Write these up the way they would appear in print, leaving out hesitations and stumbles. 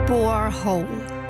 Bore Hole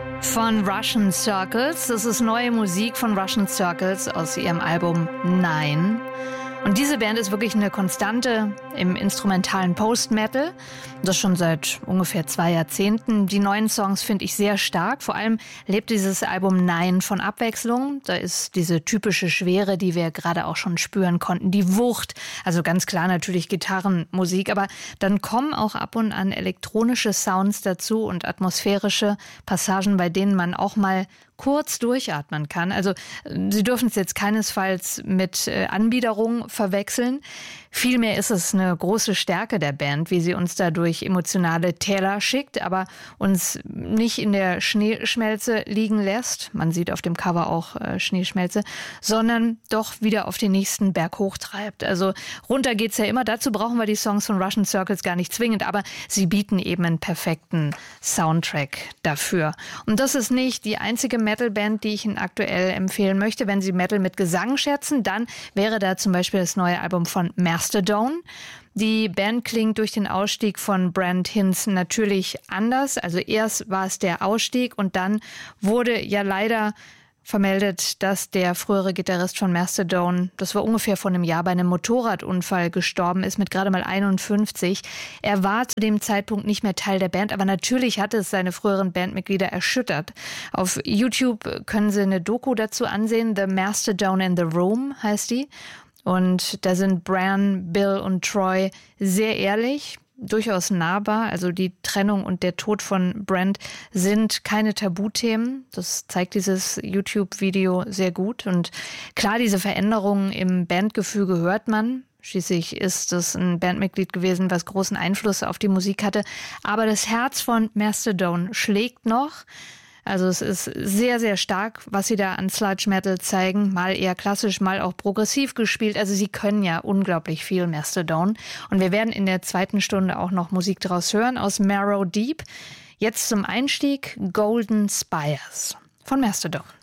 von Russian Circles. Das ist neue Musik von Russian Circles aus ihrem Album Nine. Und diese Band ist wirklich eine Konstante im instrumentalen Post-Metal. Das schon seit ungefähr 2 Jahrzehnten. Die neuen Songs finde ich sehr stark. Vor allem lebt dieses Album Nine von Abwechslung. Da ist diese typische Schwere, die wir gerade auch schon spüren konnten. Die Wucht, also ganz klar natürlich Gitarrenmusik. Aber dann kommen auch ab und an elektronische Sounds dazu und atmosphärische Passagen, bei denen man auch mal kurz durchatmen kann. Also Sie dürfen es jetzt keinesfalls mit Anbiederung verwechseln. Vielmehr ist es eine große Stärke der Band, wie sie uns da durch emotionale Täler schickt, aber uns nicht in der Schneeschmelze liegen lässt. Man sieht auf dem Cover auch Schneeschmelze, sondern doch wieder auf den nächsten Berg hochtreibt. Also runter geht's ja immer. Dazu brauchen wir die Songs von Russian Circles gar nicht zwingend, aber sie bieten eben einen perfekten Soundtrack dafür. Und das ist nicht die einzige Metalband, die ich Ihnen aktuell empfehlen möchte. Wenn Sie Metal mit Gesang schätzen, dann wäre da zum Beispiel das neue Album von Mastodon. Die Band klingt durch den Ausstieg von Brent Hinz natürlich anders. Also erst war es der Ausstieg und dann wurde ja leider vermeldet, dass der frühere Gitarrist von Mastodon, das war ungefähr vor einem Jahr, bei einem Motorradunfall gestorben ist, mit gerade mal 51. Er war zu dem Zeitpunkt nicht mehr Teil der Band, aber natürlich hatte es seine früheren Bandmitglieder erschüttert. Auf YouTube können Sie eine Doku dazu ansehen, The Mastodon in the Room heißt die. Und da sind Bran, Bill und Troy sehr ehrlich, durchaus nahbar. Also die Trennung und der Tod von Brent sind keine Tabuthemen. Das zeigt dieses YouTube-Video sehr gut. Und klar, diese Veränderungen im Bandgefüge hört man. Schließlich ist es ein Bandmitglied gewesen, was großen Einfluss auf die Musik hatte. Aber das Herz von Mastodon schlägt noch. Also es ist sehr, sehr stark, was sie da an Sludge Metal zeigen. Mal eher klassisch, mal auch progressiv gespielt. Also sie können ja unglaublich viel, Mastodon. Und wir werden in der zweiten Stunde auch noch Musik daraus hören, aus Marrow Deep. Jetzt zum Einstieg Golden Spires von Mastodon.